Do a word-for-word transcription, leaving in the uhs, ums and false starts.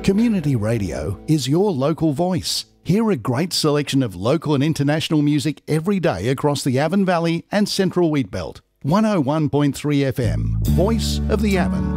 Community radio is your local voice. Hear a great selection of local and international music every day across the Avon Valley and Central Wheatbelt. one oh one point three F M, Voice of the Avon.